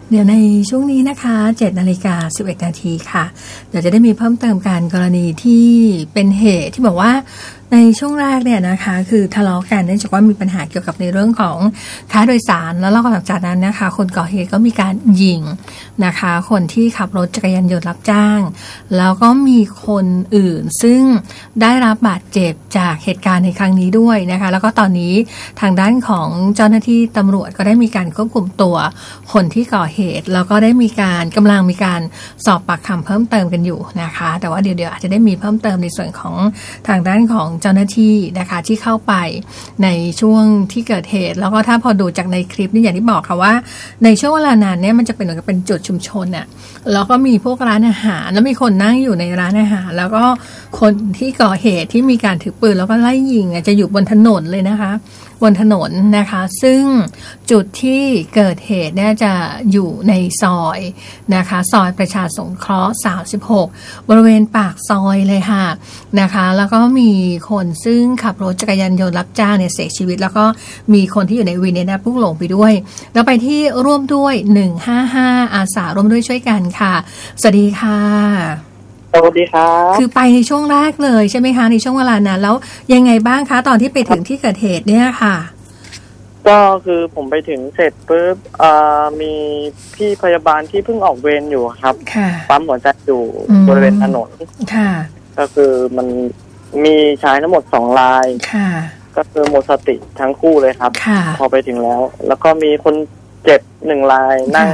เดี๋ยวในช่วงนี้นะคะ 7:11 นาทีค่ะเดี๋ยวจะได้มีเพิ่มเติมการกรณีที่เป็นเหตุที่บอกว่าในช่วงแรกเนี่ยนะคะคือทะเลาะกันเนื่องจากว่ามีปัญหาเกี่ยวกับในเรื่องของค่าโดยสารแล้วหลังจากนั้นนะคะคนก่อเหตุก็มีการยิงนะคะคนที่ขับรถจักรยานยนต์รับจ้างแล้วก็มีคนอื่นซึ่งได้รับบาดเจ็บจากเหตุการณ์ในครั้งนี้ด้วยนะคะแล้วก็ตอนนี้ทางด้านของเจ้าหน้าที่ตำรวจก็ได้มีการควบคุมตัวคนที่ก่อเหตุแล้วก็ได้มีการกำลังมีการสอบปากคำเพิ่มเติมกันอยู่นะคะแต่ว่าเดี๋ยวอาจจะได้มีเพิ่มเติมในส่วนของทางด้านของเจ้าหน้าที่นะคะที่เข้าไปในช่วงที่เกิดเหตุแล้วก็ถ้าพอดูจากในคลิปนี่อย่างที่บอกค่ะว่าในช่วงเวลานั้นเนี่ยมันจะเป็นเหมือนกับเป็นจุดชุมชนน่ะแล้วก็มีพวกร้านอาหารแล้วมีคนนั่งอยู่ในร้านอาหารแล้วก็คนที่ก่อเหตุที่มีการถือปืนแล้วก็ไล่ยิงจะอยู่บนถนนเลยนะคะบนถนนนะคะซึ่งจุดที่เกิดเหตุเนี่ยจะอยู่ในซอยนะคะซอยประชาสงเคราะห์36บริเวณปากซอยเลยค่ะนะคะแล้วก็มีคนซึ่งขับรถจักรยานยนต์รับจ้างเนี่ยเสียชีวิตแล้วก็มีคนที่อยู่ในวินเนี่ยพุ่งหลงไปด้วยแล้วไปที่ร่วมด้วย155อาสาร่วมด้วยช่วยกันค่ะสวัสดีค่ะสวัสดีครับคือไปในช่วงแรกเลยใช่ไหมคะในช่วงเวลานั้นแล้วยังไงบ้างคะตอนที่ไปถึงที่เกิดเหตุเนี่ยค่ะก็คือผมไปถึงเสร็จปุ๊บมีพี่พยาบาลที่เพิ่งออกเวรอยู่ครับปั๊มหัวใจอยู่บริเวณถนนค่ะก็คือมันมีชายทั้งหมด2 รายค่ะก็คือหมดสติทั้งคู่เลยครับพอไปถึงแล้วก็มีคนเจ็บ1 ราย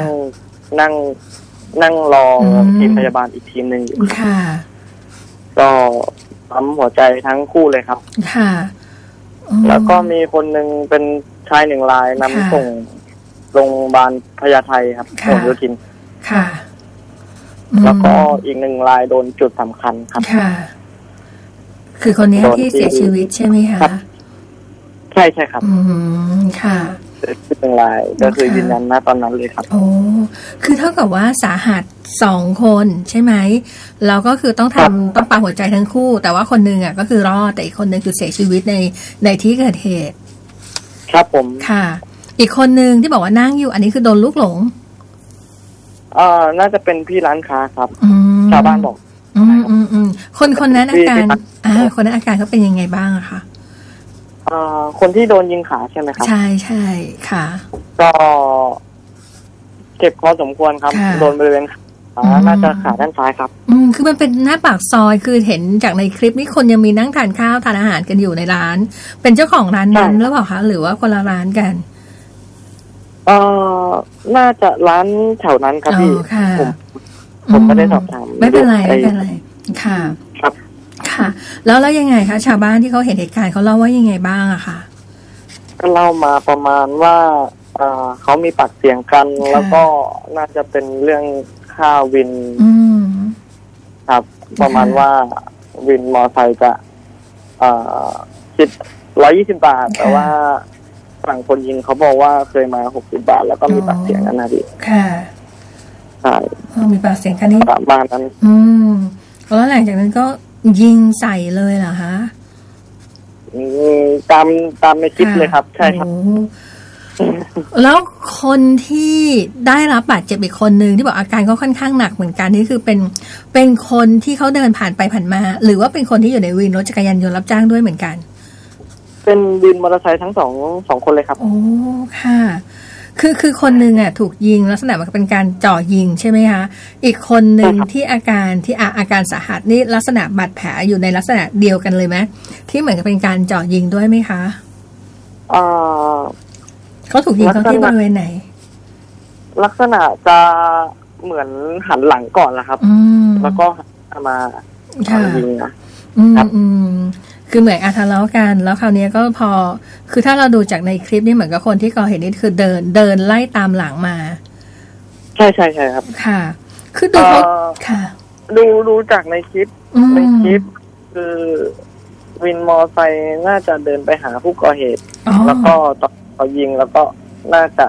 นั่งรอทีมพยาบาลอีกทีมหนึ่งอยู่ค่ะก็ปั๊มหัวใจทั้งคู่เลยครับค่ะแล้วก็มีคนหนึ่งเป็นชาย1 รายนำส่งโรงพยาบาลพญาไทครับผลโยธินค่ะแล้วก็อีก1 รายโดนจุดสำคัญครับค่ะคือคนนี้ที่เสียชีวิตใช่ไหมคะใช่ครับค่ะ 1 รายก็คือยืนยันนะตอนนั้นเลยครับโอ้คือเท่ากับว่าสาหัส2 คนใช่ไหมเราก็คือต้องปั๊มหัวใจทั้งคู่แต่ว่าคนนึงก็คือรอดแต่อีกคนนึงคือเสียชีวิตในที่เกิดเหตุครับผมค่ะอีกคนนึงที่บอกว่านั่งอยู่อันนี้คือโดนลูกหลงน่าจะเป็นพี่ร้านค้าครับชาวบ้านบอกคนนั้นอาการคนนั้นอาการเขาเป็นยังไงบ้างอะคะคนที่โดนยิงขาใช่ไหมครับใช่ค่ะก็เจ็บพอสมควรครับโดนบริเวณน่าจะขาด้านซ้ายครับคือมันเป็นหน้าปากซอยคือเห็นจากในคลิปนี้คนยังมีนั่งทานข้าวทานอาหารกันอยู่ในร้านเป็นเจ้าของร้านนั้นหรือเปล่าคะหรือว่าคนละร้านกันน่าจะร้านแถวนั้นครับพี่ผมไม่ได้สอบถามไม่เป็นไรค่ะครับค่ะแล้วยังไงคะชาวบ้านที่เขาเห็นเหตุการณ์เขาเล่าว่ายังไงบ้างอะคะก็เล่ามาประมาณว่าเขามีปากเสียงกันแล้วก็น่าจะเป็นเรื่องค่าวินครับประมาณว่าวินมอไซค์จะคิด120 บาทแต่ว่าฝั่งคนยิงเขาบอกว่าเคยมา60 บาทแล้วก็มีปากเสียงกันนะพี่ค่ะใช่มีปากเสียงกันนี่ประมาณนั้นแล้วหลังจากนั้นก็ยิงใส่เลยเหรอคะตามในคลิปเลยครับใช่ครับแล้วคนที่ได้รับบาดเจ็บอีกคนนึงที่บอกอาการก็ค่อนข้างหนักเหมือนกันนี่คือเป็นคนที่เขาเดินผ่านไปผ่านมาหรือว่าเป็นคนที่อยู่ในวินรถจักรยานยนต์รับจ้างด้วยเหมือนกันเป็นวินมอเตอร์ไซค์ทั้งสองคนเลยครับโอ้ค่ะคือคนนึงถูกยิงลักษณะมันเป็นการจ่อยิงใช่ไหมคะอีกคนนึงที่อาการสาหัสนี่ลักษณะบาดแผลอยู่ในลักษณะเดียวกันเลยไหมที่เหมือนกับเป็นการจ่อยิงด้วยไหมคะเขาถูกยิงเขาที่บริเวณไหนลักษณะจะเหมือนหันหลังก่อนละครับแล้วก็มายิงนะครับคือเหมือนทะเลาะกันแล้วคราวนี้ก็พอคือถ้าเราดูจากในคลิปนี่เหมือนกับคนที่ก่อเหตุนี่คือเดินไล่ตามหลังมาใช่ครับค่ะคือดูเขาค่ะดูจากในคลิปคือวินมอไซค์น่าจะเดินไปหาผู้ก่อเหตุแล้วก็ตอนเขายิงแล้วก็น่าจะ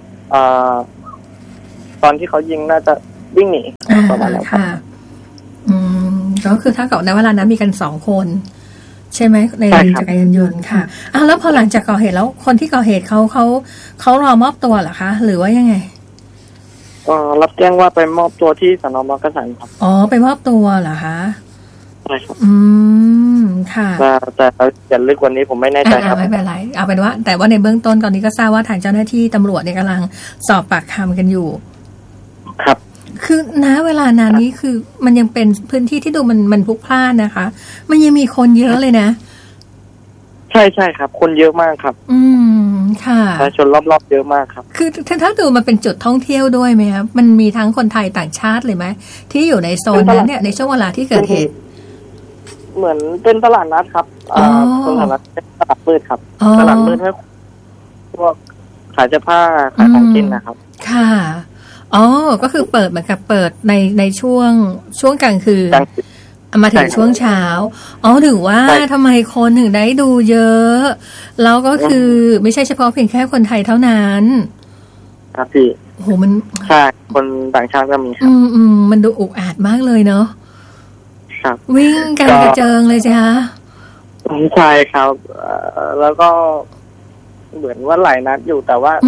ตอนที่เขายิงน่าจะวิ่งหนีประมาณนั้นค่ะก็คือถ้าเกิดในเวลานั้นมีกัน2 คนใช่ไหมในจักรยานยนต์ค่ะแล้วพอหลังจากก่อเหตุแล้วคนที่ก่อเหตุเขารอมอบตัวเหรอคะหรือว่ายังไงรับแจ้งว่าไปมอบตัวที่สน.มักกะสันครับอ๋อไปมอบตัวเหรอคะใช่ครับค่ะแต่จะลึกกว่านี้ผมไม่แน่ใจครับไม่เป็นไรเอาเป็นว่าแต่ว่าในเบื้องต้นตอนนี้ก็ทราบว่าทางเจ้าหน้าที่ตำรวจเนี่ยกำลังสอบปากคำกันอยู่ครับคือณเวลานั้นนี้คือมันยังเป็นพื้นที่ที่ดูมันพลุกพล่านนะคะมันยังมีคนเยอะเลยนะใช่ครับคนเยอะมากครับค่ะประชาชนรอบๆเยอะมากครับคือถ้าดูมันเป็นจุดท่องเที่ยวด้วยไหมครับมันมีทั้งคนไทยต่างชาติเลยไหมที่อยู่ในโซนนั้นเนี่ยในช่วงเวลาที่เกิดเหตุเหมือนเป็นตลาดนัดครับตลาดนัดเป็นตลาดมืดครับตลาดมืดให้พวกขายเสื้อผ้าขายของกินนะครับค่ะอ๋อก็คือเปิดเหมือนกับเปิดในช่วงกลางคืนมาถึงช่วงเช้าอ๋อถึงว่าทำไมคนถึงได้ดูเยอะแล้วก็คือไม่ใช่เฉพาะเพียงแค่คนไทยเท่านั้นครับพี่โอ้โหมันใช่คนต่างชาติก็มีครับมันดูอุกอาจมากเลยเนาะครับวิ่งกันกระเจิงเลยจ้ะใช่ครับแล้วก็เหมือนว่าหลายนัดอยู่แต่ว่า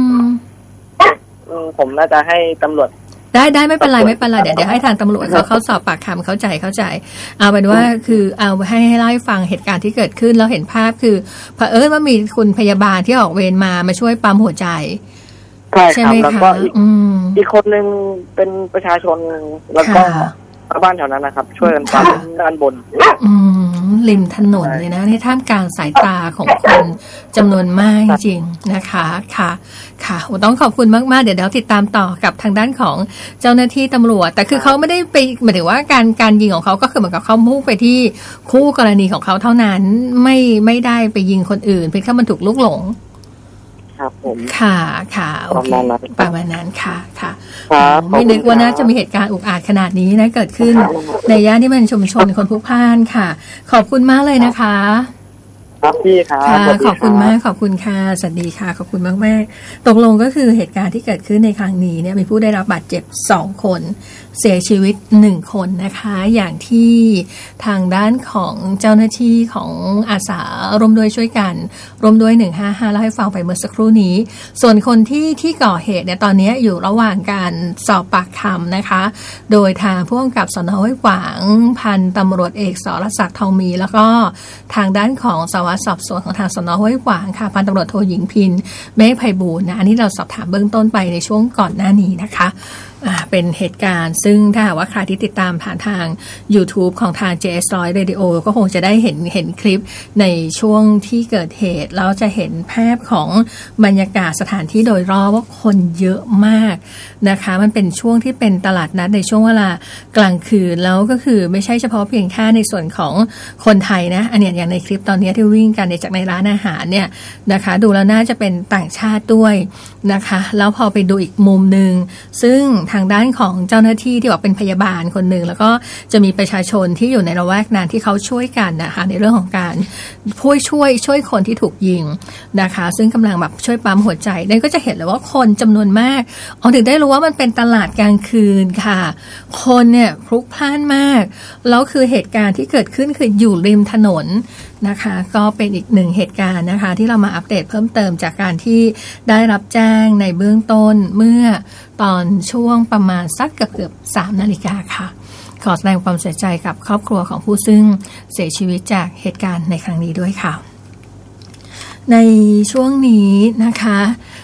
ผมน่าจะให้ตำรวจได้ไม่เป็นไรเดี๋ยวให้ทางตำรวจเขาสอบปากคำเข้าใจเอาเป็นว่าคือเอาให้เล่าให้ฟังเหตุการณ์ที่เกิดขึ้นแล้วเห็นภาพคือเผอิญว่ามีคุณพยาบาลที่ออกเวรมาช่วยปั๊มหัวใจใช่ครับแล้วก็อีกคนนึงเป็นประชาชนแล้วก็บ้านแถวนั้นนะครับช่วยกันปั๊มด้านบนริมถนนเลยนะในท่ามกลางสายตาของคนจำนวนมากจริงนะคะค่ะต้องขอบคุณมากๆเดี๋ยวติดตามต่อกับทางด้านของเจ้าหน้าที่ตำรวจแต่คือเขาไม่ได้ไปหมายถึงว่าการยิงของเขาก็คือเหมือนกับเขามุ่งไปที่คู่กรณีของเขาเท่านั้นไม่ได้ไปยิงคนอื่นเพียงแค่มันถูกลุกหลงครับผมค่ะโอเคประมาณนั้นค่ะไม่นึกว่าน่าจะมีเหตุการณ์อุกอาจขนาดนี้นะเกิดขึ้นในย่านที่มันชุมชนคนพลุกพล่านค่ะขอบคุณมากเลยนะคะครับพี่ครับขอบคุณมากขอบคุณค่ะสวัสดีค่ะขอบคุณมากๆตกลงก็คือเหตุการณ์ที่เกิดขึ้นในครั้งนี้เนี่ยมีผู้ได้รับบาดเจ็บ2คนเสียชีวิต1คนนะคะอย่างที่ทางด้านของเจ้าหน้าที่ของอาสาร่วมด้วยช่วยกันร่วมด้วย155เล่าให้ฟังไปเมื่อสักครู่นี้ส่วนคนที่ก่อเหตุเนี่ยตอนนี้อยู่ระหว่างการสอบปากคำนะคะโดยทางผู้กำกับสน.ห้วยขวางพันตำรวจเอกสรศักดิ์ทองมีแล้วก็ทางด้านของสารวัตรสอบสวนของทางสน.ห้วยขวางค่ะพันตำรวจโทหญิงพินเมฆไพบูลย์นะอันนี้เราสอบถามเบื้องต้นไปในช่วงก่อนหน้านี้นะคะเป็นเหตุการณ์ซึ่งถ้าหากว่าใครที่ติดตามผ่านทาง YouTube ของทาง JS100 Radio ก็คงจะได้เห็นคลิปในช่วงที่เกิดเหตุแล้วจะเห็นภาพของบรรยากาศสถานที่โดยรอบว่าคนเยอะมากนะคะมันเป็นช่วงที่เป็นตลาดนัดในช่วงเวลากลางคืนแล้วก็คือไม่ใช่เฉพาะเพียงแค่ในส่วนของคนไทยนะอันนี้อย่างในคลิปตอนนี้ที่วิ่งกันจากในร้านอาหารเนี่ยนะคะดูแล้วน่าจะเป็นต่างชาติด้วยนะคะแล้วพอไปดูอีกมุมนึงซึ่งทางด้านของเจ้าหน้าที่ที่บอกเป็นพยาบาลคนหนึ่งแล้วก็จะมีประชาชนที่อยู่ในละแวกนั้นที่เขาช่วยกันนะคะในเรื่องของการช่วยคนที่ถูกยิงนะคะซึ่งกำลังแบบช่วยปั๊มหัวใจนั่นก็จะเห็นเลยว่าคนจำนวนมากถึงได้รู้ว่ามันเป็นตลาดกลางคืนค่ะคนเนี่ยพลุกพล่านมากแล้วคือเหตุการณ์ที่เกิดขึ้นคืออยู่ริมถนนนะคะก็เป็นอีกหนึ่งเหตุการณ์นะคะที่เรามาอัปเดตเพิ่มเติมจากการที่ได้รับแจ้งในเบื้องต้นเมื่อตอนช่วงประมาณสักเกือบ3 นาฬิกาค่ะขอแสดงความเสียใจกับครอบครัวของผู้ซึ่งเสียชีวิตจากเหตุการณ์ในครั้งนี้ด้วยค่ะในช่วงนี้นะคะ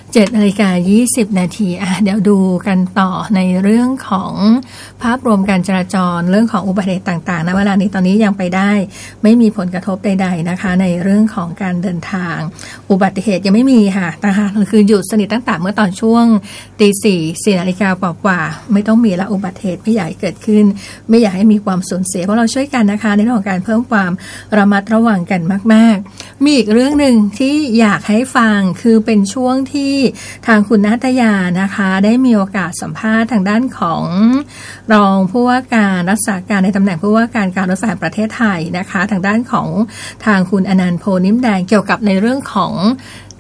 7:20 นาทีเดี๋ยวดูกันต่อในเรื่องของภาพรวมการจราจรเรื่องของอุบัติเหตุต่างๆณเวลานี้ตอนนี้ยังไปได้ไม่มีผลกระทบใดๆนะคะในเรื่องของการเดินทางอุบัติเหตุยังไม่มีค่ะนะคะคือหยุดสนิทตั้งแต่เมื่อตอนช่วง 4:00 นาฬิกากว่าไม่ต้องมีละอุบัติเหตุไม่อยากให้เกิดขึ้นไม่อยากให้มีความสูญเสียเพราะเราช่วยกันนะคะในเรื่องของการเพิ่มความระมัดระวังกันมากๆมีอีกเรื่องนึงที่อยากให้ฟังคือเป็นช่วงที่ทางคุณณัฐยานะคะได้มีโอกาสสัมภาษณ์ทางด้านของรองผู้ว่าการรักษาการในตำแหน่งผู้ว่าการการรถไฟแห่งประเทศไทยนะคะทางด้านของทางคุณอนันต์ โพนิ่มแดงเกี่ยวกับในเรื่องของ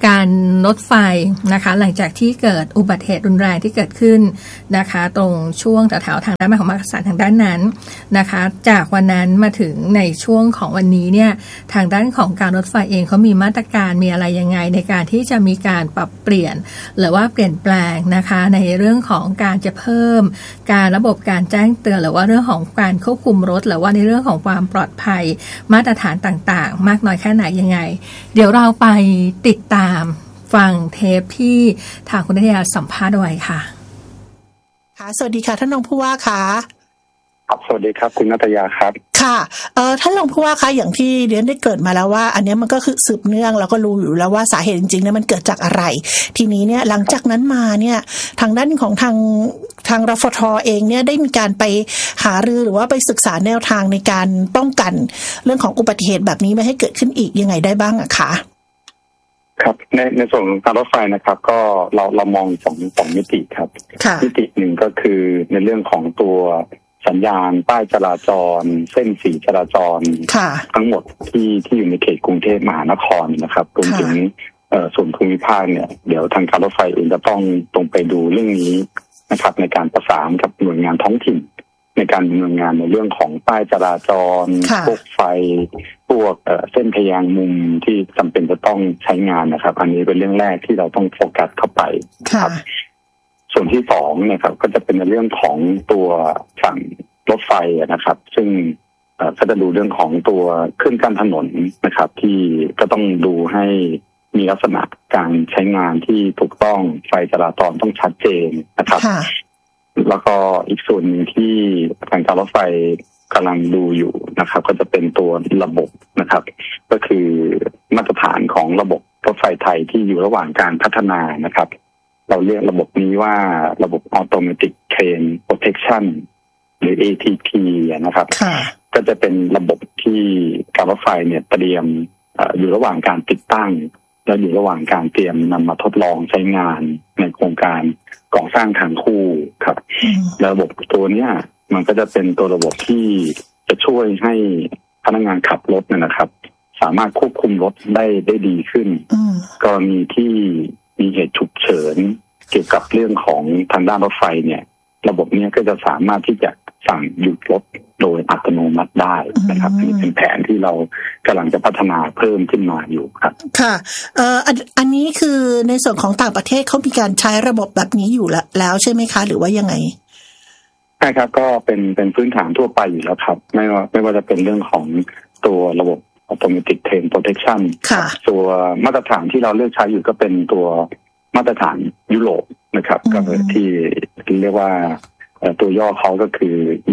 การรถไฟนะคะหลังจากที่เกิดอุบัติเหตุรุนแรงที่เกิดขึ้นนะคะตรงช่วงแถวๆทางด้านของมักกะสันทางด้านนั้นนะคะจากวันนั้นมาถึงในช่วงของวันนี้เนี่ยทางด้านของการรถไฟเองเขามีมาตรการมีอะไรยังไงในการที่จะมีการปรับเปลี่ยนหรือว่าเปลี่ยนแปลงนะคะในเรื่องของการจะเพิ่มการระบบการแจ้งเตือนหรือว่าเรื่องของการควบคุมรถหรือว่าในเรื่องของความปลอดภัยมาตรฐานต่างๆมากน้อยแค่ไหนยังไงเดี๋ยวเราไปติดตามฟังเทปที่ทางคุณนัทยาสัมภาษณ์ไว้ค่ะค่ะสวัสดีค่ะท่านรองผู้ว่าค่ะครับสวัสดีครับคุณนัทยาครับค่ะท่านรองผู้ว่าคะอย่างที่เรียนได้เกิดมาแล้วว่าอันนี้มันก็คือสืบเนื่องแล้วก็รู้อยู่แล้วว่าสาเหตุจริงๆเนี่ยมันเกิดจากอะไรทีนี้เนี่ยหลังจากนั้นมาเนี่ยทางด้านของทางรฟท.เองเนี่ยได้มีการไปหารือหรือว่าไปศึกษาแนวทางในการป้องกันเรื่องของอุบัติเหตุแบบนี้ไม่ให้เกิดขึ้นอีกยังไงได้บ้างอะคะครับในส่วนของการรถไฟนะครับก็เรามองสองมิติครับมิติหนึ่งก็คือในเรื่องของตัวสัญญาณป้ายจราจรเส้นสีจราจรทั้งหมดที่อยู่ในเขตกรุงเทพมหานครนะครับรวมถึงส่วนภูมิภาคเนี่ยเดี๋ยวทางการรถไฟเองจะต้องตรงไปดูเรื่องนี้นะครับในการประสานกับหน่วยงานท้องถิ่นในการดำเนินงานในเรื่องของป้ายจราจรพวกไฟพวกเส้นทะแยงมุมที่จำเป็นจะต้องใช้งานนะครับอันนี้เป็นเรื่องแรกที่เราต้องโฟกัสเข้าไปครับส่วนที่สองนะครับก็จะเป็นในเรื่องของตัวฝั่งรถไฟนะครับซึ่งก็จะดูเรื่องของตัวเครื่องกั้นถนนนะครับที่ก็ต้องดูให้มีลักษณะการใช้งานที่ถูกต้องไฟจราจรต้องชัดเจนนะครับแล้วก็อีกส่วนหนึ่งที่ทางการรถไฟกำลังดูอยู่นะครับก็จะเป็นตัวระบบนะครับก็คือมาตรฐานของระบบรถไฟไทยที่อยู่ระหว่างการพัฒนานะครับเราเรียกระบบนี้ว่าระบบ Automatic Train Protection หรือ ATP นะครับก็จะเป็นระบบที่การรถไฟเนี่ยเตรียมอยู่ระหว่างการติดตั้งและอยู่ระหว่างการเตรียมนำมาทดลองใช้งานในโครงการก่อสร้างทางคู่ครับระบบตัวนี้มันก็จะเป็นตัวระบบที่จะช่วยให้พนักงานขับรถนะครับสามารถควบคุมรถได้ดีขึ้นกรณีที่มีเหตุฉุกเฉินเกี่ยวกับเรื่องของทางด้านรถไฟเนี่ยระบบนี้ก็จะสามารถที่จะสั่งหยุดรถโดยอัตโนมัติได้นะครับนี่เป็นแผนที่เรากำลังจะพัฒนาเพิ่มขึ้นมาอยู่ครับค่ะอันนี้คือในส่วนของต่างประเทศเขามีการใช้ระบบแบบนี้อยู่แล้วใช่ไหมคะหรือว่ายังไงใช่ครับก็เป็นพื้นฐานทั่วไปอยู่แล้วครับไม่ว่าจะเป็นเรื่องของตัวระบบ Automatic Train Protection ตัวมาตรฐานที่เราเลือกใช้อยู่ก็เป็นตัวมาตรฐานยุโรปนะครับก็ที่เรียกว่าตัวย่อเขาก็คือ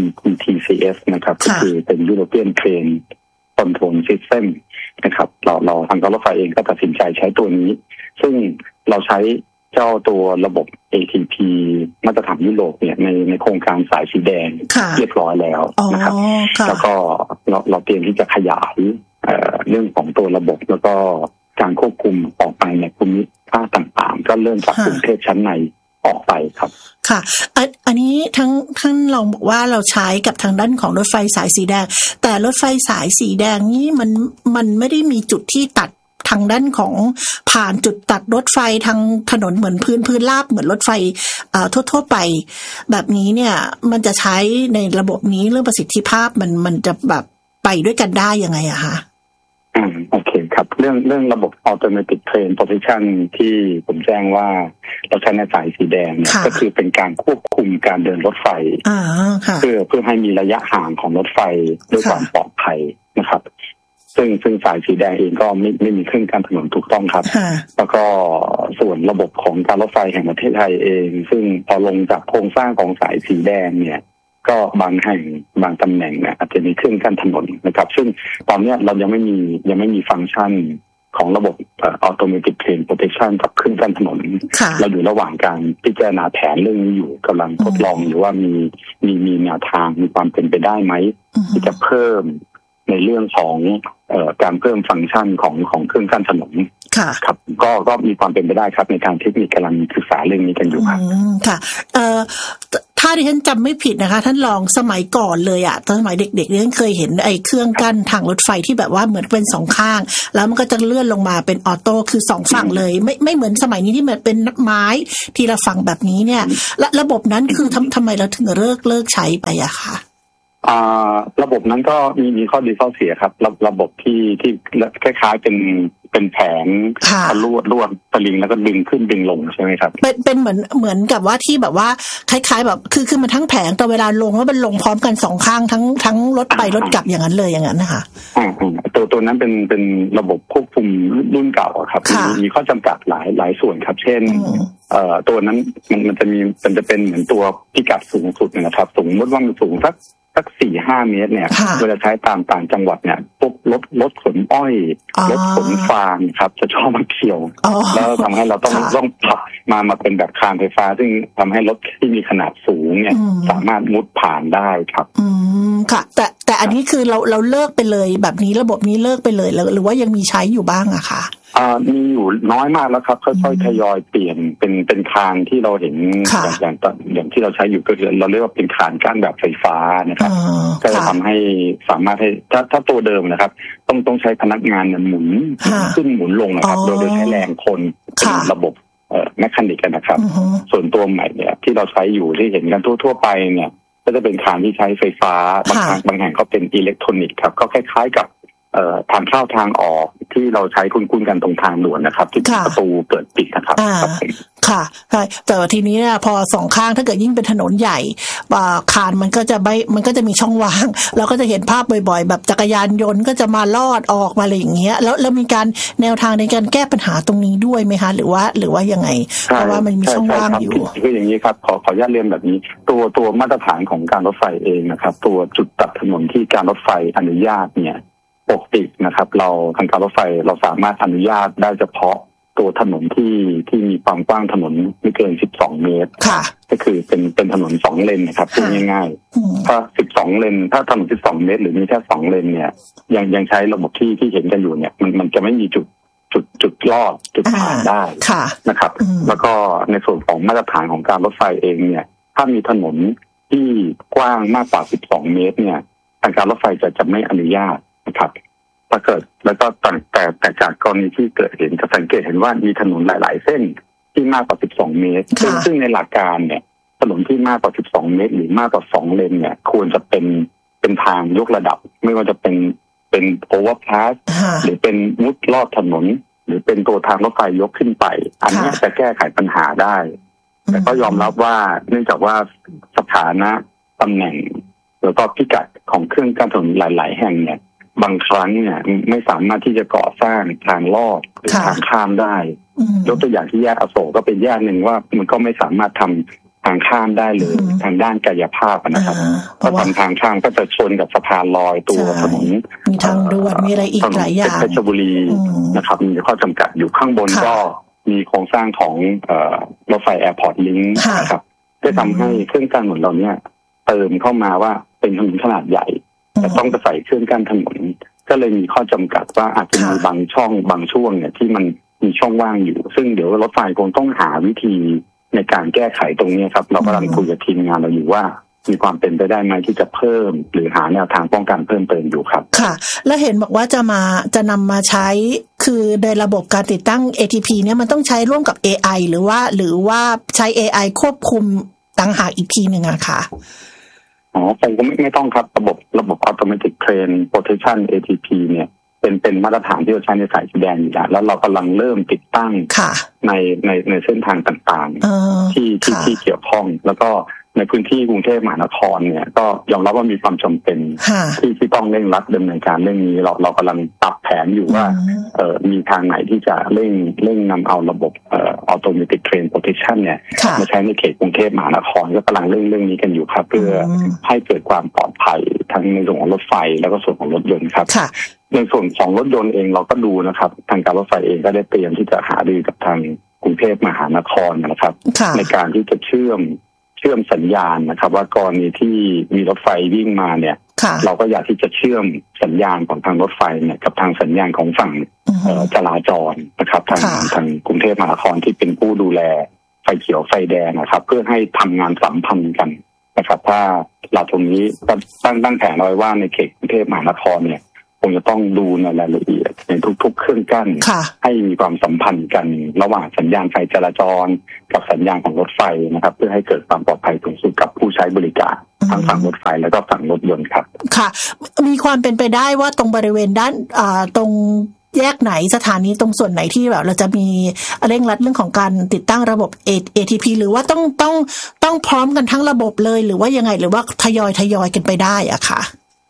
ETCS นะครับก็คือเป็น European Train Control System นะครับเราทางการรถไฟเองก็ตัดสินใจใช้ตัวนี้ซึ่งเราใช้เจ้าตัวระบบ ATP มาตรฐานยุโรปเนี่ยในโครงการสายสีแดงเรียบร้อยแล้วนะครับแล้วก็เราเตรียมที่จะขยายเรื่องของตัวระบบแล้วก็การควบคุมออกไปในภูมิภาคต่างๆก็เริ่มจากกรุงเทพชั้นในออกไปครับค่ะอันนี้ท่านลองบอกว่าเราใช้กับทางด้านของรถไฟสายสีแดงแต่รถไฟสายสีแดงนี้มันไม่ได้มีจุดที่ตัดทางด้านของผ่านจุดตัดรถไฟทางถนนเหมือนพื้นราบเหมือนรถไฟทั่วๆไปแบบนี้เนี่ยมันจะใช้ในระบบนี้เรื่องประสิทธิภาพมันจะแบบไปด้วยกันได้ยังไงอะคะโอเคครับเรื่องระบบ Automatic Train Protection ที่ผมแจ้งว่าเราใช้ในสายสีแดงเนี่ยก็คือเป็นการควบคุมการเดินรถไฟเพื่อให้มีระยะห่างของรถไฟด้วยความปลอดภัยนะครับซึ่งสายสีแดงเองก็ไม่มีเครื่องกั้นถนนถูกต้องครับแล้วก็ส่วนระบบของการรถไฟแห่งประเทศไทยเองซึ่งพอลงจากโครงสร้างของสายสีแดงเนี่ยก็บางแห่งบางตำแหน่งเนี่ยอาจจะมีเครื่องกั้นถนนนะครับซึ่งตอนนี้เรายังไม่มีฟังก์ชันของระบบ Automatic Train Protection กับเครื่องกั้นถนนเราอยู่ระหว่างการพิจารณาแผนเรื่องนี้อยู่กำลังทดลองหรือว่ามีแนวทางมีความเป็นไปได้ไหมที่จะเพิ่มในเรื่องของการเพิ่มฟังก์ชันของเครื่องกั้นถนนครับก็มีความเป็นไปได้ครับในทางเทคนิคกำลังศึกษาเรื่องนี้กันอยู่ครับค่ะถ้าาดิฉันจำไม่ผิดนะคะท่านรองสมัยก่อนเลยอะตอนสมัยเด็กๆดิฉันเคยเห็นไอ้เครื่องกั้นทางรถไฟที่แบบว่าเหมือนเป็น2ข้างแล้วมันก็จะเลื่อนลงมาเป็นออโต้คือ2ฝั่งเลยไม่เหมือนสมัยนี้ที่มันเป็นไม้ทีละฝั่งแบบนี้เนี่ยและระบบนั้นคือทำไมเราถึงเลิกใช้ไปอะคะระบบนั้นก็มีข้อดีข้อเสียครับระบบที่คล้ายๆเป็นแผงลวดสลิงแล้วก็ดึงขึ้นดึงลงใช่ไหมครับเป็นเหมือนกับว่าที่แบบว่าคล้ายๆแบบคือมันทั้งแผงแต่เวลาลงแล้วมันลงพร้อมกัน2ข้างทั้งรถไปรถกลับอย่างนั้นเลยอย่างนั้นนะคะตัวนั้นเป็นระบบควบคุมรุ่นเก่าครับมีข้อจำกัดหลายส่วนครับเช่นตัวนั้นมันจะเป็นเหมือนตัวพิกัดสูงสุดนะครับสมมติว่ามันสูงสัก 4-5 เมตรเนี่ยเวลาใช้ตามต่างจังหวัดเนี่ยพวกรถขนอ้อยรถขนฟางครับจะชอบมาเกี่ยวแล้วทำให้เราต้องปรับมาเป็นแบบคานไฟฟ้าซึ่งทำให้รถที่มีขนาดสูงเนี่ยสามารถมุดผ่านได้ครับค่ะแต่อันนี้คือเราเลิกไปเลยแบบนี้ระบบนี้เลิกไปเลยหรือว่ายังมีใช้อยู่บ้างอะคะมีอยู่น้อยมากแล้วครับค่อยๆทยอยเปลี่ยนเป็นคานที่เราเห็นอย่างที่เราใช้อยู่ก็คือเราเรียกว่าเป็นคานกั้นแบบไฟฟ้านะครับก็จะทำให้สามารถให้ถ้าตัวเดิมนะครับต้องใช้พนักงานหมุนขึ้นหมุนลงนะครับโดยใช้แรงคนเป็นระบบแมคานิกนะครับส่วนตัวใหม่เนี่ยที่เราใช้อยู่ที่เห็นกันทั่วไปเนี่ยก็จะเป็นคานที่ใช้ไฟฟ้าบางแห่งก็เป็นอิเล็กทรอนิกส์ครับก็คล้ายๆกับทางเข้าทางออกที่เราใช้คุ้นๆกันตรงทางด่วนนะครับที่ประตูเปิดปิดนะครับค่ะใช่แต่ทีนี้เนี่ยพอ2ข้างถ้าเกิดยิ่งเป็นถนนใหญ่คานมันก็จะมีช่องว่างเราก็จะเห็นภาพบ่อยๆแบบจักรยานยนต์ก็จะมาลอดออกมาอะไรอย่างเงี้ยแล้วมีการแนวทางในการแก้ปัญหาตรงนี้ด้วยไหมคะหรือว่ายังไงเพราะว่ามันมีช่องว่างอยู่คืออย่างนี้ครับขออนุญาตเรียนแบบนี้ตัวมาตรฐานของการรถไฟเองนะครับตัวจุดตัดถนนที่การรถไฟอนุญาตเนี่ยปกตินะครับเราทางการรถไฟเราสามารถอนุญาตได้เฉพาะตัวถนนที่มีความกว้างถนนไม่เกิน12 เมตรก็คือเป็นถนน2เลนนะครับพูดง่ายๆถ้า12เลนถ้าถนน12 เมตรหรือมีแค่2เลนเนี่ยยังใช้ระบบที่เห็นกันอยู่เนี่ยมันจะไม่มีจุดลอดจุดผ่านได้นะครับแล้วก็ในส่วนของมาตรฐานของการรถไฟเองเนี่ยถ้ามีถนนที่กว้างมากกว่า12 เมตรเนี่ยทางการรถไฟจะไม่อนุญาตนะครับถ้าเกิดแล้วก็แต่จากกรณีที่เกิดเห็นจะสังเกตเห็นว่ามีถนนหลายๆเส้นที่มากกว่า12 เมตรซึ่งในหลักการเนี่ยถนนที่มากกว่า12 เมตรหรือมากกว่า2เลนเนี่ยควรจะเป็นทางยกระดับไม่ว่าจะเป็นโอเวอร์พาสหรือเป็นมุดลอดถนนหรือเป็นตัวทางรถไฟยกขึ้นไปอันนี้จะแก้ไขปัญหาได้แต่ก็ยอมรับว่าเนื่องจากว่าสถานะตำแหน่งแล้วก็พิกัดของเครื่องกั้นถนนหลายๆแห่งเนี่ยบางครั้งเนี่ยไม่สามารถที่จะก่อสร้างทางลอดหรือทางข้ามได้ยกตัวอย่างที่แยกอโศกก็เป็นแยกหนึ่งว่ามันก็ไม่สามารถทำทางข้ามได้เลยทางด้านกายภาพนะครับเพราะทางข้ามก็จะชนกับสะพานลอยตัวถนนมีทางด่วนมีอะไรอีกหลายอย่างเพชรบุรีนะครับมีข้อจำกัดอยู่ข้างบนก็มีโครงสร้างของรถไฟแอร์พอร์ตลิงก์นะครับได้ทำให้เครื่องกั้นถนนเราเนี่ยเติมเข้ามาว่าเป็นถนนขนาดใหญ่แต่ต้องไปใส่เครื่องกั้นถนนก็เลยมีข้อจำกัดว่าอาจจะมีบางช่องบางช่วงเนี่ยที่มันมีช่องว่างอยู่ซึ่งเดี๋ยวรถไฟคงต้องหาวิธีในการแก้ไขตรงนี้ครับเรากำลังคุยกับทีมงานเราอยู่ว่ามีความเป็นไปได้ไหมที่จะเพิ่มหรือหาแนวทางป้องกันเพิ่มเติมอยู่ครับค่ะและเห็นบอกว่าจะนำมาใช้คือในระบบการติดตั้ง ATP เนี่ยมันต้องใช้ร่วมกับ AI หรือว่าใช้ AI ควบคุมต่างหากอีกทีนึงอะค่ะคงก็ไม่ต้องครับระบบ Automatic Train Protection ATP เนี่ยเป็นมาตรฐานที่เราใช้ในสายสีแดงอยู่แล้วเรากำลังเริ่มติดตั้งในเส้นทางต่างๆที่เกี่ยวข้องแล้วก็ในพื้นที่กรุงเทพมหานครเนี่ยก็ยอมรับว่ามีความจำเป็นที่ต้องเร่งรัดดำเนินการเรื่องนี้เรากำลังปรับแผนอยู่ว่ามีทางไหนที่จะเร่งนำเอาระบบAutomatic Train Protection เนี่ยมาใช้ในเขตกรุงเทพมหานครก็กำลังเรื่องนี้กันอยู่ครับเพื่อให้เกิดความปลอดภัยทั้งในส่วนของรถไฟแล้วก็ส่วนของรถยนต์ครับในส่วนของรถยนต์เองเราก็ดูนะครับทางการรถไฟเองก็ได้เตรียมที่จะหารือกับทางกรุงเทพมหานครนะครับในการที่จะเชื่อมสัญญาณนะครับว่ากรณีที่มีรถไฟวิ่งมาเนี่ยเราก็อยากที่จะเชื่อมสัญญาณของทางรถไฟเนี่ยกับทางสัญญาณของฝั่งจราจรนะครับทางกรุงเทพมหานครที่เป็นผู้ดูแลไฟเขียวไฟแดงนะครับเพื่อให้ทำงานสัมพันธ์กันนะครับถ้าเราตรงนี้ตั้งแผนเอาไว้ว่าในเขตกรุงเทพมหานครเนี่ยคงจะต้องดูในรายละเอียดในทุกๆเครื่องกั้นให้มีความสัมพันธ์กันระหว่างสัญญาณไฟจราจรกับสัญญาณของรถไฟนะครับเพื่อให้เกิดความปลอดภัยสูงสุดกับผู้ใช้บริการทั้งฝั่งรถไฟแล้วก็ฝั่งรถยนต์ครับค่ะมีความเป็นไปได้ว่าตรงบริเวณด้านตรงแยกไหนสถานีตรงส่วนไหนที่แบบเราจะมีเร่งรัดเรื่องของการติดตั้งระบบ ATP หรือว่าต้องพร้อมกันทั้งระบบเลยหรือว่ายังไงหรือว่าทยอยกันไปได้อะค่ะ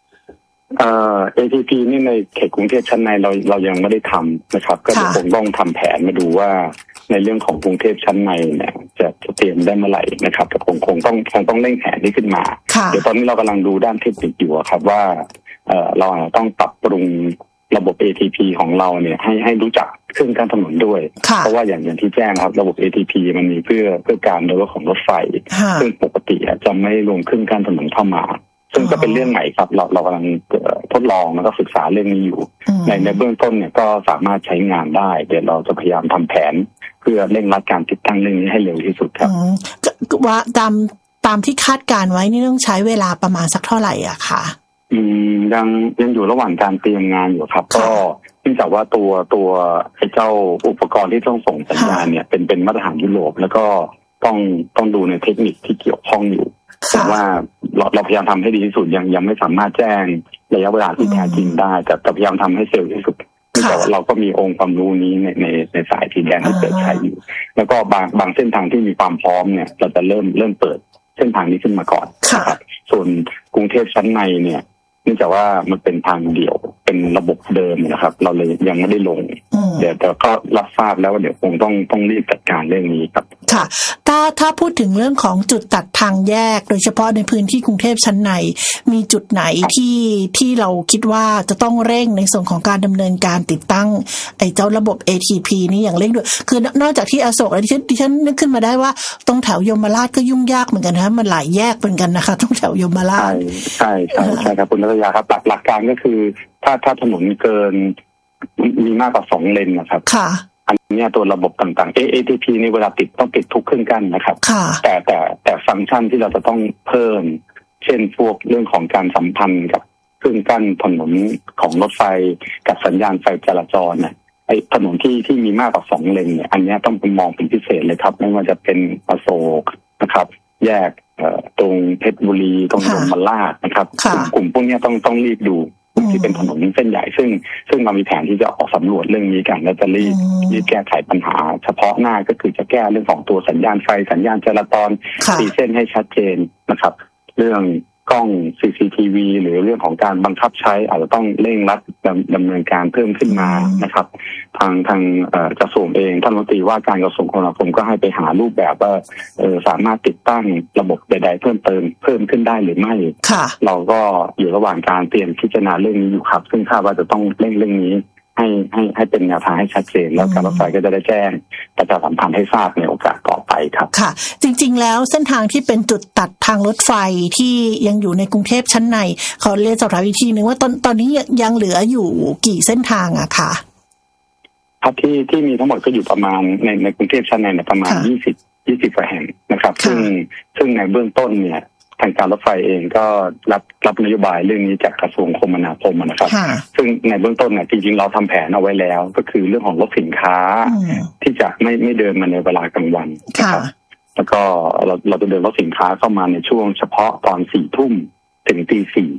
ATP นี่ในเขตกรุงเทพชั้นในเรายังไม่ได้ทำนะครับก็คงต้องทำแผนมาดูว่าในเรื่องของกรุงเทพชั้นในเนี่ยจะเตรียมได้เมื่อไหร่นะครับแต่คงต้องเร่งแผนนี้ขึ้นมาเดี๋ยวตอนนี้เรากำลังดูด้านเทคนิคอยู่ครับว่าเราต้องปรับปรุงระบบ ATP ของเราเนี่ยให้รู้จักเครื่องกั้นถนนด้วยเพราะว่าอย่างที่แจ้งครับระบบ ATP มันมีเพื่อการโดยรถของรถไฟซึ่งปกติจะไม่รวมเครื่องกั้นถนนเข้ามาซึ่งก็เป็นเรื่องใหม่ครับเรากำลังทดลองแล้วก็ศึกษาเรื่องนี้อยู่ในเบื้องต้นเนี่ยก็สามารถใช้งานได้เดี๋ยวเราจะพยายามทำแผนเพื่อเร่งรัดการติดตั้งเรื่องนี้ให้เร็วที่สุดครับว่าตามที่คาดการไว้นี่ต้องใช้เวลาประมาณสักเท่าไหร่อะคะยังอยู่ระหว่างการเตรียมงานอยู่ครับก็เนื่องจากว่าตัวไอ้เจ้าอุปกรณ์ที่ต้องส่งสัญญาณเนี่ยเป็นมาตรฐานยุโรปแล้วก็ต้องดูในเทคนิคที่เกี่ยวข้องอยู่แต่ว่าเราพยายามทำให้ดีที่สุดยังไม่สามารถแจ้งระยะเวลาที่แท้จริงได้แต่พยายามทำให้เร็วที่สุดแต่ว่าเราก็มีองค์ความรู้นี้ในสายสีแดงที่เปิดใช้อยู่แล้วก็บางเส้นทางที่มีความพร้อมเนี่ยเราจะเริ่มเปิดเส้นทางนี้ขึ้นมาก่อนครับส่วนกรุงเทพชั้นในเนี่ยเนื่องจากว่ามันเป็นทางเดี่ยวเป็นระบบเดิมนะครับเราเลยยังไม่ได้ลงเดี๋ยวก็รับทราบแล้วว่าเดี๋ยวคงต้องรีบจัดการเรื่องนี้ครับค่ะถ้าพูดถึงเรื่องของจุดตัดทางแยกโดยเฉพาะในพื้นที่กรุงเทพชั้นในมีจุดไหนที่เราคิดว่าจะต้องเร่งในส่วนของการดำเนินการติดตั้งไอ้เจ้าระบบ ATP นี้อย่างเร่งด่วนคือนอกจากที่อโศกแล้วดิฉันนึกขึ้นมาได้ว่าตรงแถวยมราชก็ยุ่งยากเหมือนกันนะมันหลายแยกเหมือนกันนะคะตรงแถวยมราชใช่ครับคุณรัตยาครับหลักการก็คือถ้าถนนเกินมีมากกว่า2เลนนะครับอันนี้ตัวระบบต่างๆ ATP ในเวลาติดต้องติดทุกเครื่องกั้นนะครับแต่ฟังก์ชันที่เราจะต้องเพิ่มเช่นพวกเรื่องของการสัมพันธ์กับเครื่องกั้นถนนของรถไฟกับสัญญาณไฟจราจรเนี่ยไอ้ถนนที่มีมากกว่า2เลนเนี่ยอันนี้ต้องมองเป็นพิเศษเลยครับไม่ว่าจะเป็นอโศกนะครับแยกตรงเพชรบุรีตรงยมราชนะครับกลุ่มพวกนี้ต้องรีบดูที่เป็นถนนเส้นใหญ่ซึ่งเรามีแผนที่จะออกสำรวจเรื่องนี้กันและจะรีบแก้ไขปัญหาเฉพาะหน้าก็คือจะแก้เรื่องของตัวสัญญาณไฟสัญญาณจราจรตีเส้นให้ชัดเจนนะครับเรื่องกล้อง CCTV หรือเรื่องของการบังคับใช้อาจจะต้องเร่งรัดดำเนินการเพิ่มขึ้นมานะครับทางกระทรวงเองท่านรัฐมนตรีว่าการกระทรวงคมนาคมก็ให้ไปหารูปแบบว่าสามารถติดตั้งระบบใดๆเพิ่มขึ้นได้หรือไม่เราก็อยู่ระหว่างการเตรียมพิจารณาเรื่องนี้อยู่ครับซึ่งคาดว่าจะต้องเร่งเรื่องนี้ให้เป็นแนวทางให้ชัดเจนแล้วการรถไฟก็จะได้แจ้งประชาสัมพันธ์ให้ทราบในโอกาสต่อไปครับค่ะจริงๆแล้วเส้นทางที่เป็นจุดตัดทางรถไฟที่ยังอยู่ในกรุงเทพชั้นในเขาเรียกสอบถามอีกทีนึงว่าตอนนี้ยังเหลืออยู่กี่เส้นทางอะคะครับที่มีทั้งหมดก็อยู่ประมาณในกรุงเทพชั้นในประมาณ20กว่าแห่งนะครับซึ่งในเบื้องต้นเนี่ยทางการรถไฟเองก็รับนโยบายเรื่องนี้จากกระทรวงคมนาคมนะครับซึ่งในเบื้องต้นเนี่ยจริงๆเราทำแผนเอาไว้แล้วก็คือเรื่องของรถสินค้าที่จะไม่เดินมาในเวลากลางวันนะครับแล้วก็เราจะเดินรถสินค้าเข้ามาในช่วงเฉพาะตอน4 ทุ่มถึงตี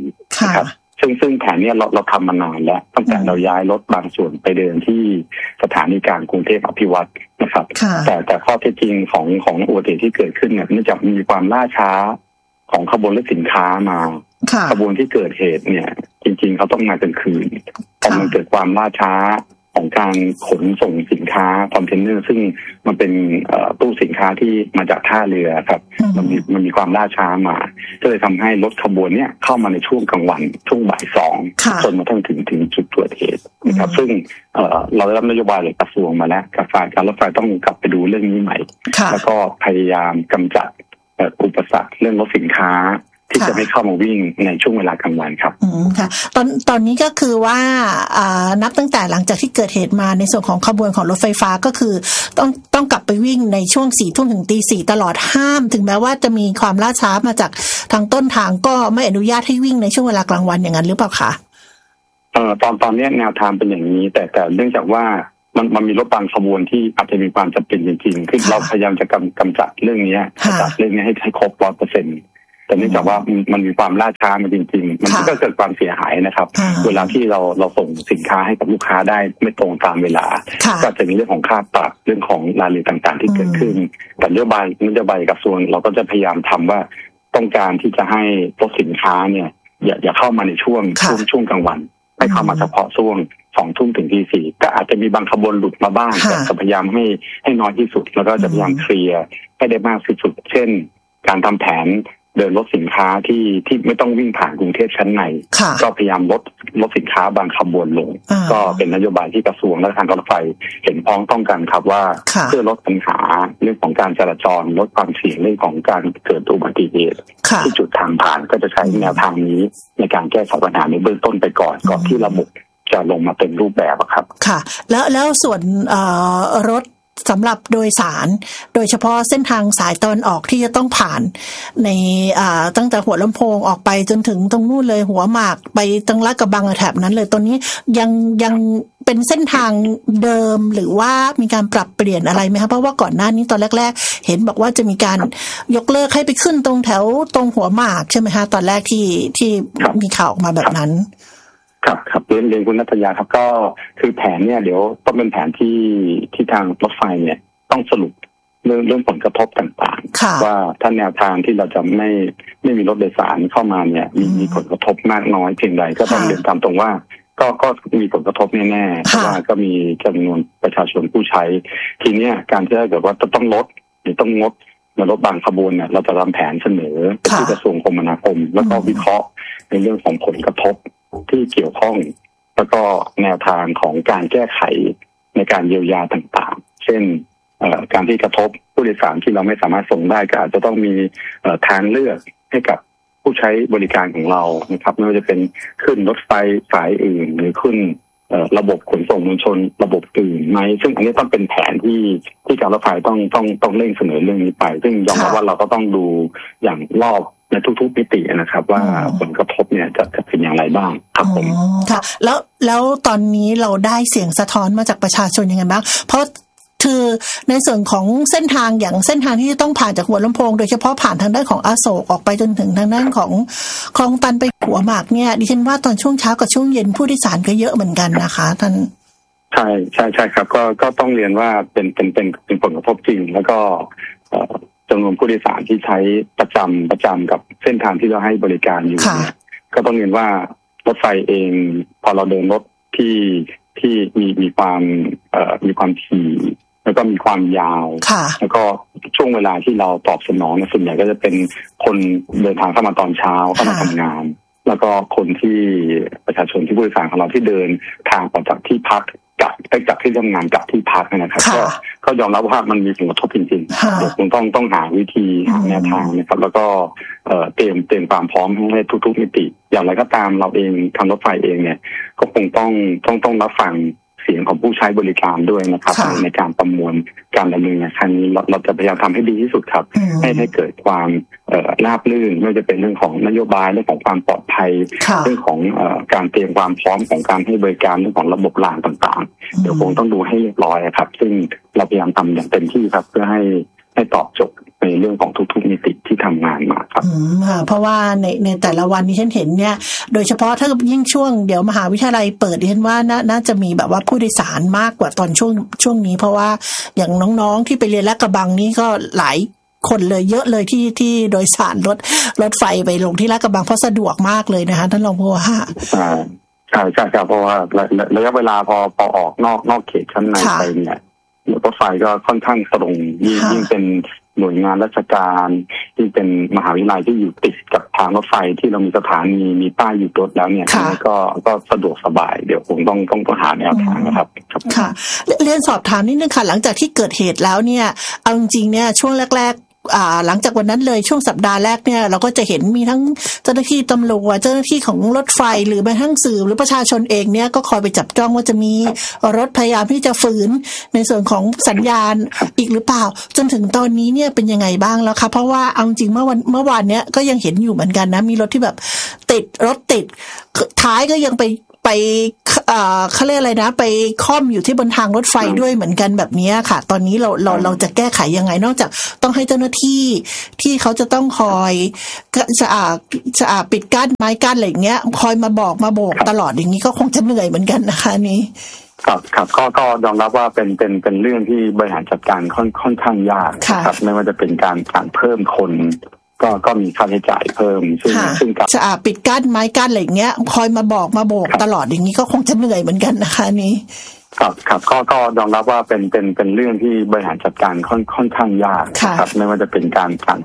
4นะครับซึ่งแผนนี้เราทำมานานแล้วตั้งแต่เราย้ายรถบางส่วนไปเดินที่สถานีกลางกรุงเทพอภิวัตรนะครับแต่ข้อเท็จจริงของอุบัติเหตุที่เกิดขึ้นเนี่ยเนื่องจากมีความล่าช้าของขบวนรถสินค้ามาขบวนที่เกิดเหตุเนี่ยจริงๆเขาต้องมากลางคืนแต่มันเกิดความล่าช้าของการขนส่งสินค้าคอนเทนเนอร์ซึ่งมันเป็นตู้สินค้าที่มาจากท่าเรือครับมันมีความล่าช้ามาก็เลยทำให้รถขบวนเนี้ยเข้ามาในช่วงกลางวันช่วงบ่าย 2จนมาถึงจุดเกิดเหตุนะครับซึ่งเราได้รับนโยบายจากกระทรวงมาแล้วการรถไฟต้องกลับไปดูเรื่องนี้ใหม่แล้วก็พยายามกำจัดอุปสรรคเรื่องรถสินค้าที่จะไม่เข้ามาวิ่งในช่วงเวลากลางวันครับค่ะตอนนี้ก็คือว่านับตั้งแต่หลังจากที่เกิดเหตุมาในส่วนของขบวนของรถไฟฟ้าก็คือต้องกลับไปวิ่งในช่วง4 ทุ่มถึงตี 4ตลอดห้ามถึงแม้ว่าจะมีความล่าช้ามาจากทางต้นทางก็ไม่อนุญาตให้วิ่งในช่วงเวลากลางวันอย่างนั้นหรือเปล่าคะตอนนี้แนวทางเป็นอย่างนี้แต่เนื่องจากว่ามันมีรถบางขบวนที่อาจจะมีความจำเป็นจริงๆคือเราพยายามจะกำจัดเรื่องนี้ให้ครบ 100%แต่เนื่องจากว่ามันมีความล่าช้ามาจริงๆมันก็เกิดความเสียหายนะครับเวลาที่เราส่งสินค้าให้กับลูกค้าได้ไม่ตรงตามเวลาก็จะมีเรื่องของค่าปรับเรื่องของรายละเอียดต่างๆที่เกิดขึ้นแต่นโยบายกระทรวงเราก็จะพยายามทำว่าต้องการที่จะให้รถสินค้าเนี่ยอย่าเข้ามาในช่วงกลางวันให้เข้ามาเฉพาะช่วง20:00 นถึง 4:00 นก็อาจจะมีบางขบวนหลุดมาบ้างแต่จะพยายามให้น้อยที่สุดแล้วก็จะพยายามเคลียร์ให้ได้มากที่สุดเช่นการทำแผนเดินรถสินค้าที่ไม่ต้องวิ่งผ่านกรุงเทพชั้นในก็พยายามลดสินค้าบางขบวนลงก็เป็นนโยบายที่กระทรวงและทางการรถไฟเห็นพ้องต้องกันครับว่าเพื่อลดปัญหาเรื่องของการจราจรลดความเสี่ยงเรื่องของการเกิดอุบัติเหตุที่จุดทางผ่านก็จะใช้แนวทางนี้ในการแก้ไขปัญหาในเบื้องต้นไปก่อนที่ระบบจะลงมาเป็นรูปแบบครับค่ะแล้วส่วนรถสำหรับโดยสารโดยเฉพาะเส้นทางสายตะวันออกที่จะต้องผ่านในตั้งแต่หัวลำโพงออกไปจนถึงตรงนู่นเลยหัวหมากไปตรงลาดกระบังแถบนั้นเลยตอนนี้ยังเป็นเส้นทางเดิมหรือว่ามีการปรับเปลี่ยนอะไรไหมคะเพราะว่าก่อนหน้านี้ตอนแรกๆเห็นบอกว่าจะมีการยกเลิกให้ไปขึ้นตรงแถวตรงหัวหมากใช่ไหมคะตอนแรกที่มีข่าวออกมาแบบนั้นครับเรียนคุณณัฐยาครับก็คือแผนเนี่ยเดี๋ยวต้องเป็นแผนที่ทางรถไฟเนี่ยต้องสรุปเรื่องผลกระทบต่างๆว่าถ้าแนวทางที่เราจะไม่มีรถโดยสารเข้ามาเนี่ยมีผลกระทบมากน้อยเพียงใดก็ต้องเรียนตามตรงว่าก็มีผลกระทบแน่ๆเพราะว่าก็มีจำนวนประชาชนผู้ใช้ทีเนี้ยการที่เกิดว่าต้องลดหรือต้องงดรถบางขบวนเนี่ยเราจะทำแผนเสนอไปที่กระทรวงคมนาคมแล้วก็วิเคราะห์ในเรื่องของผลกระทบที่เกี่ยวข้องแล้วก็แนวทางของการแก้ไขในการเยียวยาต่างๆเช่นการที่กระทบผู้โดยสารที่เราไม่สามารถส่งได้ก็อาจจะต้องมีทางเลือกให้กับผู้ใช้บริการของเรานะครับไม่ว่าจะเป็นขึ้นรถไฟสายอื่นหรือขึ้นระบบขนส่งมวลชนระบบอื่นไหมซึ่งอันนี้ต้องเป็นแผนที่การรถไฟต้องเร่งเสนอเรื่องนี้ไปซึ่งยอมรับว่าเราก็ต้องดูอย่างรอบในทุกๆมิตินะครับว่าผลกระทบเนี่ยจะเป็นอย่างไรบ้างครับผมค่ะแล้วตอนนี้เราได้เสียงสะท้อนมาจากประชาชนยังไงบ้างเพราะคือในส่วนของเส้นทางอย่างเส้นทางที่จะต้องผ่านจากหัวลำโพงโดยเฉพาะผ่านทางด้านของอโศกออกไปจนถึงทางด้านของคลองตันไปหัวหมากเนี่ยดิฉันว่าตอนช่วงเช้ากับช่วงเย็นผู้โดยสารก็เยอะเหมือนกันนะคะท่านใช่ครับก็ต้องเรียนว่าเป็นผลกระทบจริงแล้วก็จำนวนผู้โดยสารที่ใช้ประจำกับเส้นทางที่เราให้บริการอยู่เนี่ยก็ต้องเรียนว่ารถไฟเองพอเราเดินรถที่มีความถี่แล้วก็มีความยาวแล้วก็ช่วงเวลาที่เราตอบสนองส่วนใหญ่ก็จะเป็นคนเดินทางเข้ามาตอนเช้าเข้ามาทำงานแล้วก็คนที่ประชาชนที่ผู้โดยสารของเราที่เดินทางออกจากที่พักจากที่ทำงานกับที่พักนะครับก็ยอมรับว่ามันมีผลกระทบจริงๆเดี๋ยวคงต้องหาวิธีหาแนวทางนะครับแล้วก็เตรียมความพร้อมให้ทุกๆมิติอย่างไรก็ตามเราเองทางรถไฟเองเนี่ยก็คงต้องรับฟังเสียงของผู้ใช้บริการด้วยนะครับในการประมวลการดำเนินงานครั้งนี้เราจะพยายามทำให้ดีที่สุดครับให้เกิดความราบรื่นไม่ว่าจะเป็นเรื่องของนโยบายเรื่องของความปลอดภัยเรื่องของการเตรียมความพร้อมของการให้บริการเรื่องของระบบรางต่างๆเดี๋ยวคงต้องดูให้เรียบร้อยครับซึ่งเราพยายามทำอย่างเต็มที่ครับเพื่อให้ตอบโจทย์ในเรื่องของทุกๆมิติที่ทำงานมาครับเพราะว่าในแต่ละวันที่ฉันเห็นเนี่ยโดยเฉพาะถ้ายิ่งช่วงเดี๋ยวมหาวิทยาลัยเปิดดิฉันว่าน่าจะมีแบบว่าผู้โดยสารมากกว่าตอนช่วงนี้เพราะว่าอย่างน้องๆที่ไปเรียนลาดกระบังนี่ก็หลายคนเลยเยอะเลยที่โดยสารรถไฟไปลงที่ลาดกระบังเพราะสะดวกมากเลยนะคะท่านรองผู้ว่าใช่ครับเพราะว่าระยะเวลาพอออกนอกเขตชั้นในไปเนี่ยรถไฟก็ค่อนข้างตรงยิ่งเป็นหน่วยงานราชการที่เป็นมหาวิทยาลัยที่อยู่ติดกับทางรถไฟที่เรามีสถานีมีป้ายหยุดรถแล้วเนี่ยก็สะดวกสบายเดี๋ยวผมต้องหาแนวทางนะครับค่ะเรียนสอบถามนิดนึงค่ะหลังจากที่เกิดเหตุแล้วเนี่ยเอาจริงๆเนี่ยช่วงแรกหลังจากวันนั้นเลยช่วงสัปดาห์แรกเนี่ยเราก็จะเห็นมีทั้งเจ้าหน้าที่ตำรวจเจ้าหน้าที่ของรถไฟหรือแม้กระทั่งสื่อหรือประชาชนเองเนี่ยก็คอยไปจับจ้องว่าจะมีรถพยายามที่จะฝืนในส่วนของสัญญาณอีกหรือเปล่าจนถึงตอนนี้เนี่ยเป็นยังไงบ้างแล้วคะเพราะว่าเอาจริงเมื่อวานเนี้ยก็ยังเห็นอยู่เหมือนกันนะมีรถที่แบบรถติดท้ายก็ยังไปเขาเรียกอะไรนะไปค่อมอยู่ที่บนทางรถไฟด้วยเหมือนกันแบบนี้ค่ะตอนนี้เราจะแก้ไขยังไงนอกจากต้องให้เจ้าหน้าที่ที่เขาจะต้องคอยจะปิดกั้นไม้กั้นอะไรอย่างเงี้ยคอยมาบอกมาโบกตลอดอย่างนี้ก็คงจะเหนื่อยเหมือนกันนะคะนี้ครับก็ยอมรับว่าเป็นเรื่องที่บริหารจัดการค่อนข้างยากครับไม่ว่าจะเป็นการเพิ่มคนก็มีค่าใช้จ่ายเพิ่มซึ่งจะปิดกั้นไม้กั้นอะไรอย่างเงี้ยคอยมาบอกมาโบกตลอดอย่างนี้ก็คงจะเหนื่อยเหมือนกันนะคะนี้ครับก็ยอมรับว่าเป็นเรื่องที่บริหารจัดการค่อนข้างยากครับไม่ว่าจะเป็นการ